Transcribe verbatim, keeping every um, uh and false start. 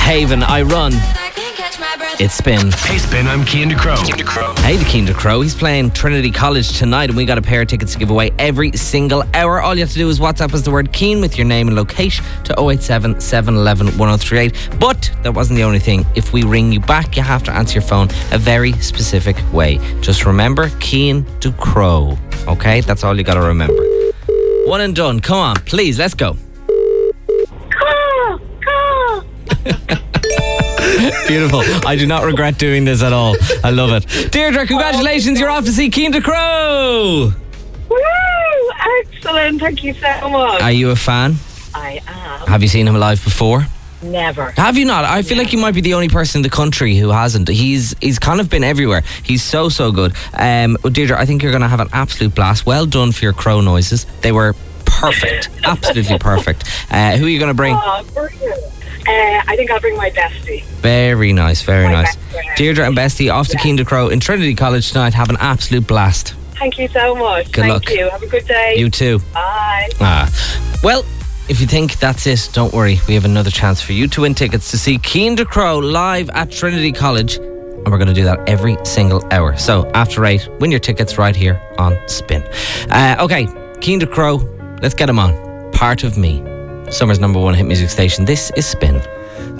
Haven, I Run. It's Spin. Hey Spin, I'm Cian DeCrow. Hey, the Cian DeCrow. He's playing Trinity College tonight, and we got a pair of tickets to give away every single hour. All you have to do is WhatsApp us the word Cian with your name and location to oh eight seven, seven one one, one oh three eight. But that wasn't the only thing. If we ring you back, you have to answer your phone a very specific way. Just remember, Cian DeCrow. Okay? That's all you got to remember. One and done. Come on, please, let's go. Call, call. Beautiful. I do not regret doing this at all. I love it. Deirdre, congratulations. You're off to see Cian DeCrow. Woo! Excellent. Thank you so much. Are you a fan? I am. Have you seen him live before? Never. Have you not? I feel No. like you might be the only person in the country who hasn't. He's he's kind of been everywhere. He's so, so good. Um, well, Deirdre, I think you're going to have an absolute blast. Well done for your crow noises. They were perfect. Absolutely perfect. Uh, who are you going to bring? Oh, brilliant. Uh, I think I'll bring my bestie. Very nice, very My nice. best friend. Deirdre and Bestie off to Yeah. Cian DeCrow in Trinity College tonight. Have an absolute blast. Thank you so much. Good Thank luck. you. Have a good day. You too. Bye. Ah. Well, if you think that's it, don't worry. We have another chance for you to win tickets to see Cian DeCrow live at Trinity College. And we're going to do that every single hour. So after eight, win your tickets right here on Spin. Uh, okay, Cian DeCrow, let's get him on. Part of Me. Summer's number one hit music station. This is Spin.